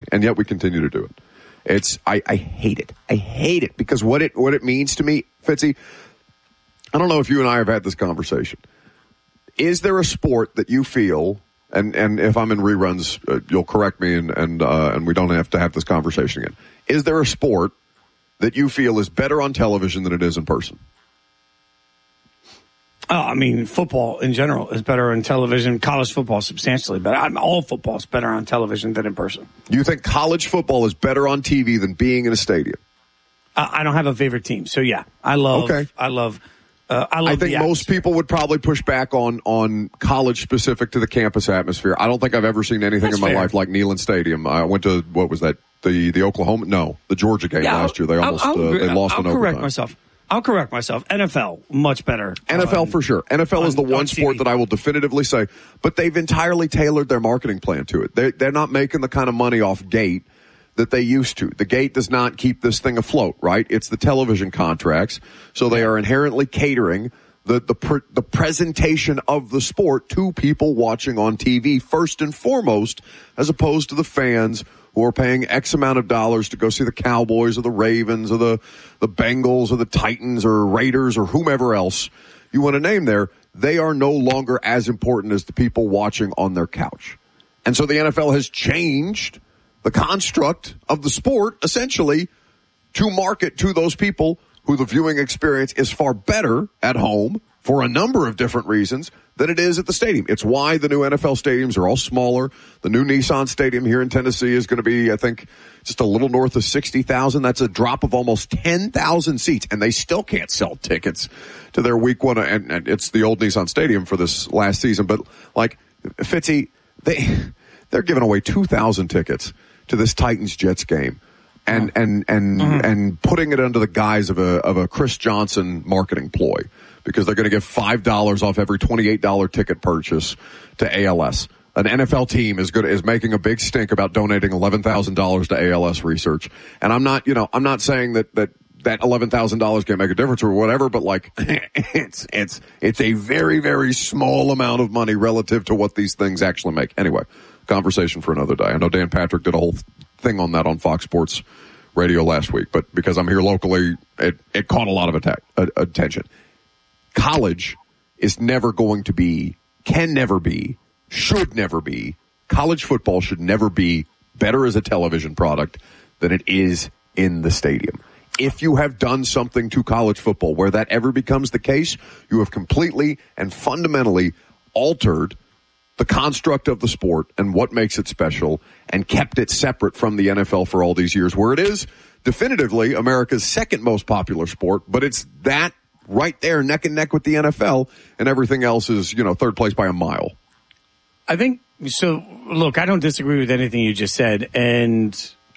and yet we continue to do it. I hate it. I hate it because what it means to me, Fitzy, I don't know if you and I have had this conversation. Is there a sport that you feel, and if I'm in reruns, you'll correct me and we don't have to have this conversation again. Is there a sport that you feel is better on television than it is in person? I mean, football in general is better on television. College football substantially better. All football is better on television than in person. You think college football is better on TV than being in a stadium? I don't have a favorite team, so yeah, I love. I think most people would probably push back on college specific to the campus atmosphere. I don't think I've ever seen anything in my life like Neyland Stadium. I went to, what was that? The Oklahoma? No, the Georgia game last year. They almost they lost in overtime. I'll correct myself. NFL, much better. NFL for sure. NFL is the one sport that I will definitively say, but they've entirely tailored their marketing plan to it. They're not making the kind of money off gate that they used to. The gate does not keep this thing afloat, right? It's the television contracts. So they are inherently catering the presentation of the sport to people watching on TV first and foremost, as opposed to the fans who are paying X amount of dollars to go see the Cowboys or the Ravens or the Bengals or the Titans or Raiders or whomever else you want to name there. They are no longer as important as the people watching on their couch. And so the NFL has changed the construct of the sport, essentially, to market to those people who the viewing experience is far better at home for a number of different reasons than it is at the stadium. It's why the new NFL stadiums are all smaller. The new Nissan Stadium here in Tennessee is going to be, I think, just a little north of 60,000. That's a drop of almost 10,000 seats, and they still can't sell tickets to their week one. And it's the old Nissan Stadium for this last season. But, like, Fitzy, they're giving away 2,000 tickets to this Titans-Jets game. And putting it under the guise of a Chris Johnson marketing ploy, because they're going to give $5 off every $28 ticket purchase to ALS. An NFL team is making a big stink about donating $11,000 to ALS research. And I'm not saying that $11,000 can't make a difference or whatever, but like it's a very, very small amount of money relative to what these things actually make. Anyway, conversation for another day. I know Dan Patrick did a whole thing on that on Fox Sports Radio last week, but because I'm here locally, it caught a lot of attention. College is never going to be, can never be, should never be, college football should never be better as a television product than it is in the stadium. If you have done something to college football where that ever becomes the case, you have completely and fundamentally altered the construct of the sport and what makes it special and kept it separate from the NFL for all these years, where it is definitively America's second most popular sport, but it's that right there neck and neck with the NFL, and everything else is, third place by a mile. I think so. Look, I don't disagree with anything you just said, and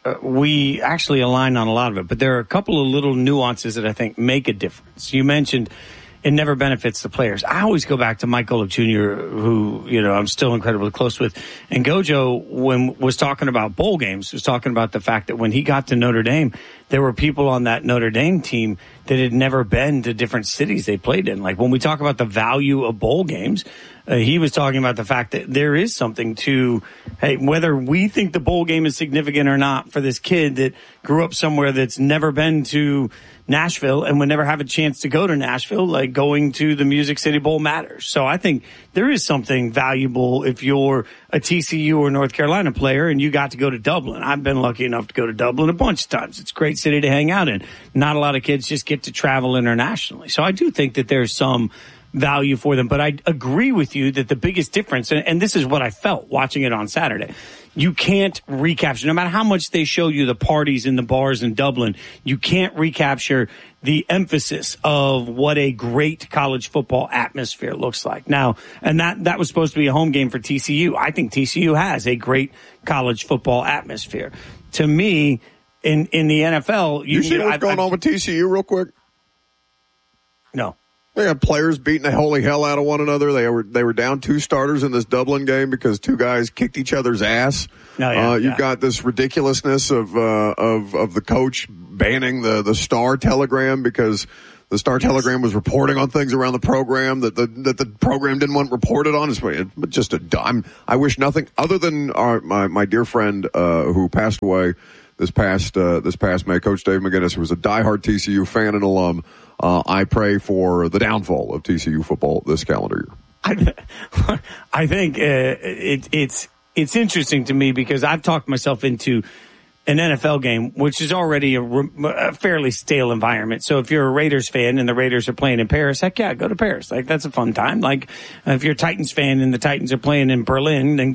we actually align on a lot of it, but there are a couple of little nuances that I think make a difference. You mentioned it never benefits the players. I always go back to Mike Golick Jr., who, I'm still incredibly close with. And Gojo, when was talking about bowl games, was talking about the fact that when he got to Notre Dame, there were people on that Notre Dame team that had never been to different cities they played in. Like when we talk about the value of bowl games, he was talking about the fact that there is something to, hey, whether we think the bowl game is significant or not for this kid that grew up somewhere that's never been to Nashville and would never have a chance to go to Nashville, like going to the Music City Bowl matters. So I think there is something valuable if you're a TCU or North Carolina player and you got to go to Dublin. I've been lucky enough to go to Dublin a bunch of times. It's a great city to hang out in. Not a lot of kids just get to travel internationally. So I do think that there's some value for them. But I agree with you that the biggest difference, and this is what I felt watching it on Saturday, you can't recapture, no matter how much they show you the parties in the bars in Dublin, you can't recapture the emphasis of what a great college football atmosphere looks like. Now, and that was supposed to be a home game for TCU. I think TCU has a great college football atmosphere. To me, in the NFL, you see what's going on with TCU real quick? No. They had players beating the holy hell out of one another. They were down 2 starters in this Dublin game because 2 guys kicked each other's ass. You've got this ridiculousness of the coach banning the Star Telegram because The Star-Telegram was reporting on things around the program that the program didn't want reported on. It's just I wish nothing other than my dear friend who passed away this past May, Coach Dave McGinnis, who was a diehard TCU fan and alum. I pray for the downfall of TCU football this calendar year. I think it's interesting to me because I've talked myself into an NFL game, which is already a fairly stale environment. So if you're a Raiders fan and the Raiders are playing in Paris, heck yeah, go to Paris. Like, that's a fun time. Like, if you're a Titans fan and the Titans are playing in Berlin, then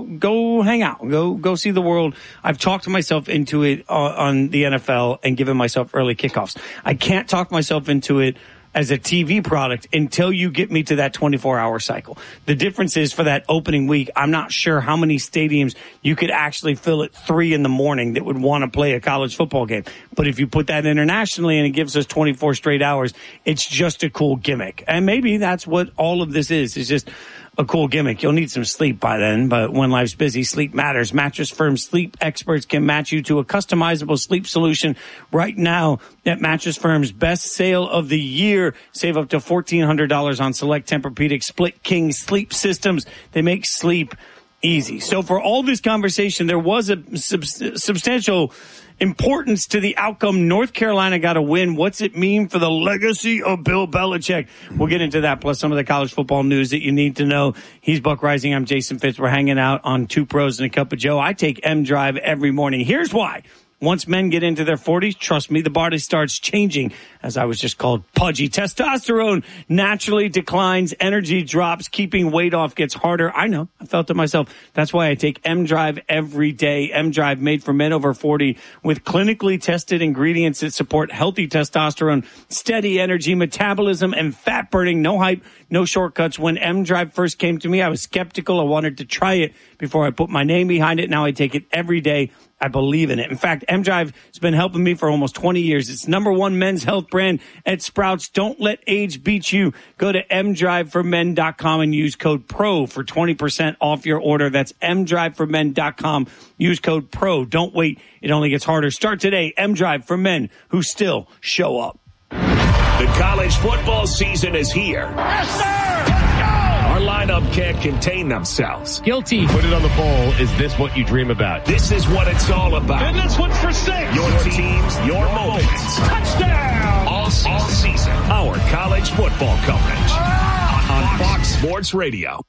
go hang out. Go see the world. I've talked myself into it on the NFL and given myself early kickoffs. I can't talk myself into it as a TV product until you get me to that 24-hour cycle. The difference is for that opening week, I'm not sure how many stadiums you could actually fill at 3 a.m. that would want to play a college football game. But if you put that internationally and it gives us 24 straight hours, it's just a cool gimmick. And maybe that's what all of this is. It's just a cool gimmick. You'll need some sleep by then, but when life's busy, sleep matters. Mattress Firm sleep experts can match you to a customizable sleep solution right now at Mattress Firm's best sale of the year. Save up to $1,400 on select Tempur-Pedic Split King sleep systems. They make sleep easy. So for all this conversation, there was a substantial importance to the outcome. North Carolina got a win. What's it mean for the legacy of Bill Belichick? We'll get into that, plus some of the college football news that you need to know. He's Buck Rising. I'm Jason Fitz. We're hanging out on Two Pros and a Cup of Joe. I take M-Drive every morning. Here's why. Once men get into their 40s, trust me, the body starts changing. As I was just called pudgy. Testosterone naturally declines. Energy drops. Keeping weight off gets harder. I know. I felt it myself. That's why I take M-Drive every day. M-Drive made for men over 40 with clinically tested ingredients that support healthy testosterone, steady energy, metabolism, and fat burning. No hype, no shortcuts. When M-Drive first came to me, I was skeptical. I wanted to try it before I put my name behind it. Now I take it every day. I believe in it. In fact, M-Drive has been helping me for almost 20 years. It's #1 men's health brand at Sprouts. Don't let age beat you. Go to mdriveformen.com and use code PRO for 20% off your order. That's mdriveformen.com. Use code PRO. Don't wait. It only gets harder. Start today. M-Drive for men who still show up. The college football season is here. Yes, sir! Our lineup can't contain themselves. Guilty. Put it on the bowl. Is this what you dream about? This is what it's all about. And this one's for 6. Your teams, your moments. Touchdown! All season. Our college football coverage on Fox Sports Radio.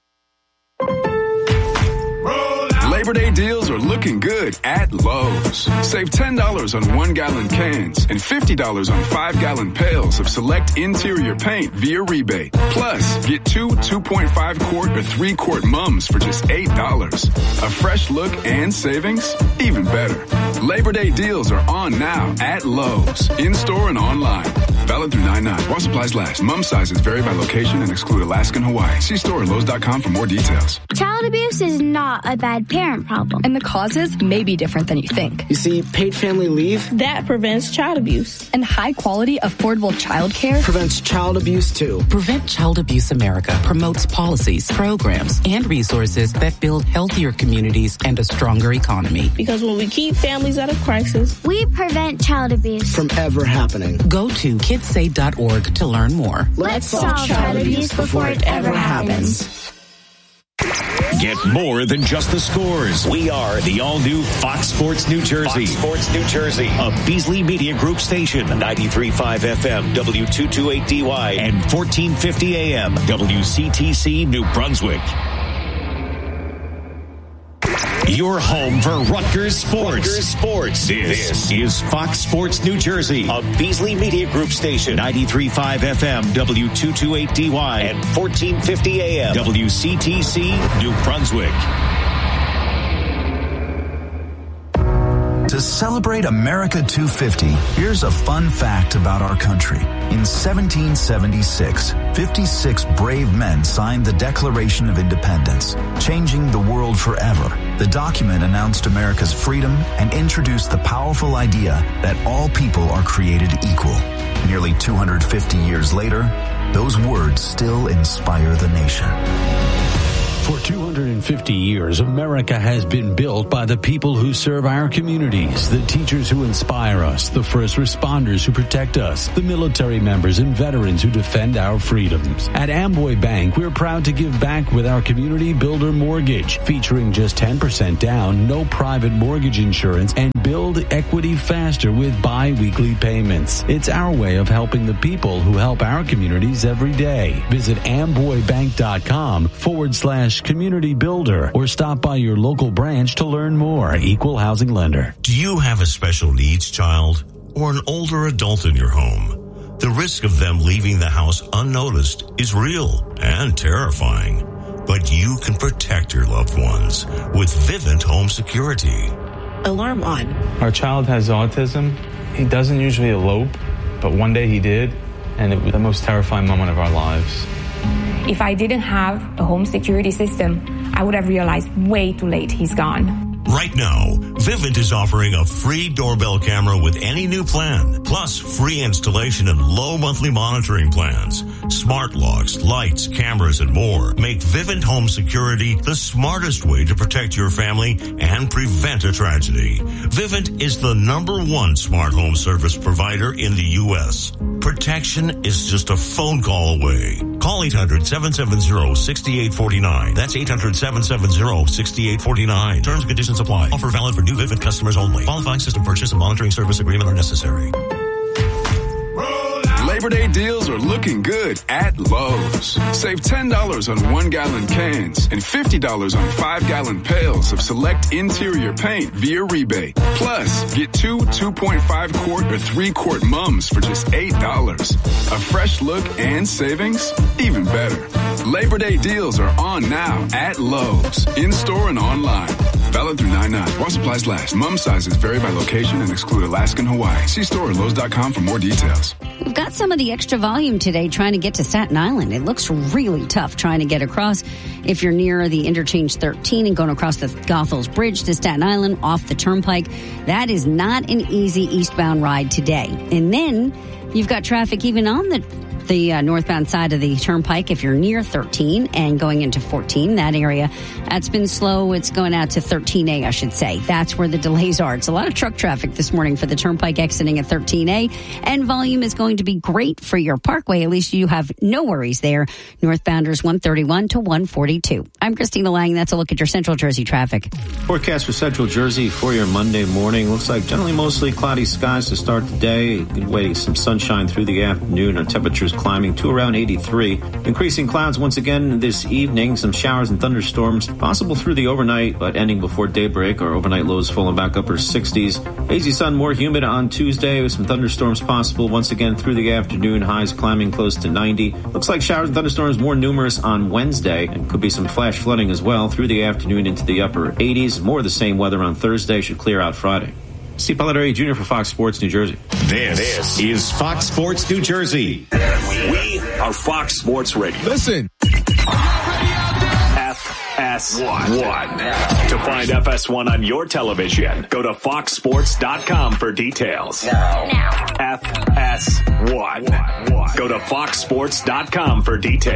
Labor Day deals are looking good at Lowe's. Save $10 on 1-gallon cans and $50 on 5-gallon pails of select interior paint via rebate. Plus, get 2 2.5-quart or 3-quart mums for just $8. A fresh look and savings? Even better. Labor Day deals are on now at Lowe's, in-store and online. Valid through 9/9. While supplies last. Mum sizes vary by location and exclude Alaska and Hawaii. See store at Lowe's.com for more details. Child abuse is not a bad parent problem. And the causes may be different than you think. You see, paid family leave that prevents child abuse. And high-quality, affordable child care prevents child abuse, too. Prevent Child Abuse America promotes policies, programs, and resources that build healthier communities and a stronger economy. Because when we keep families out of crisis, we prevent child abuse from ever happening. Go to kidsaid.org to learn more. Let's solve child abuse before it ever happens. Get more than just the scores. We are the all-new Fox Sports New Jersey. Fox Sports New Jersey. A Beasley Media Group station. 93.5 FM, W228DY, and 1450 AM, WCTC New Brunswick. Your home for Rutgers Sports. This is Fox Sports New Jersey, a Beasley Media Group station. 93.5 FM, W228DY, and 1450 AM, WCTC New Brunswick. To celebrate America 250, here's a fun fact about our country. In 1776, 56 brave men signed the Declaration of Independence, changing the world forever. The document announced America's freedom and introduced the powerful idea that all people are created equal. Nearly 250 years later, those words still inspire the nation. For 250 years, America has been built by the people who serve our communities, the teachers who inspire us, the first responders who protect us, the military members and veterans who defend our freedoms. At Amboy Bank, we're proud to give back with our Community Builder Mortgage, featuring just 10% down, no private mortgage insurance, and build equity faster with bi-weekly payments. It's our way of helping the people who help our communities every day. Visit amboybank.com/community builder or stop by your local branch to learn more. Equal housing lender. Do you have a special needs child or an older adult in your home? The risk of them leaving the house unnoticed is real and terrifying. But you can protect your loved ones with Vivint Home Security. Alarm on. Our child has autism. He doesn't usually elope, but one day he did, and it was the most terrifying moment of our lives. If I didn't have a home security system, I would have realized way too late he's gone. Right now, Vivint is offering a free doorbell camera with any new plan, plus free installation and low monthly monitoring plans. Smart locks, lights, cameras, and more make Vivint Home Security the smartest way to protect your family and prevent a tragedy. Vivint is the #1 smart home service provider in the U.S. Protection is just a phone call away. Call 800-770-6849. That's 800-770-6849. Terms and conditions apply. Offer valid for new Vivint customers only. Qualifying system purchase and monitoring service agreement are necessary. Labor Day deals are looking good at Lowe's. Save $10 on 1-gallon cans and $50 on 5-gallon pails of select interior paint via rebate. Plus, get 2 2.5-quart or 3-quart mums for just $8. A fresh look and savings? Even better. Labor Day deals are on now at Lowe's, in-store and online. Valid through 9/9. While supplies last. Mum sizes vary by location and exclude Alaska and Hawaii. See store at Lowe's.com for more details. We've got some of the extra volume today trying to get to Staten Island. It looks really tough trying to get across. If you're near the Interchange 13 and going across the Goethals Bridge to Staten Island off the Turnpike, that is not an easy eastbound ride today. And then you've got traffic even on the northbound side of the Turnpike. If you're near 13 and going into 14, that area, that's been slow. It's going out to 13A, I should say. That's where the delays are. It's a lot of truck traffic this morning for the Turnpike exiting at 13A, and volume is going to be great for your Parkway. At least you have no worries there. Northbounders 131 to 142. I'm Christina Lang. That's a look at your Central Jersey traffic. Forecast for Central Jersey for your Monday morning. Looks like generally mostly cloudy skies to start the day. Good way to get some sunshine through the afternoon. Our temperatures climbing to around 83. Increasing clouds once again this evening. Some showers and thunderstorms possible through the overnight, but ending before daybreak. Our overnight lows falling back upper 60s. Hazy sun, more humid on Tuesday with some thunderstorms possible once again through the afternoon. Highs climbing close to 90. Looks like showers and thunderstorms more numerous on Wednesday, and could be some flash flooding as well through the afternoon into the upper 80s. More of the same weather on Thursday. Should clear out Friday. Steve Polidori Jr. for Fox Sports New Jersey. This is Fox Sports New Jersey. We are Fox Sports Radio. Listen. FS1. To find FS1 on your television, go to foxsports.com for details. Now. FS1. Go to foxsports.com for details.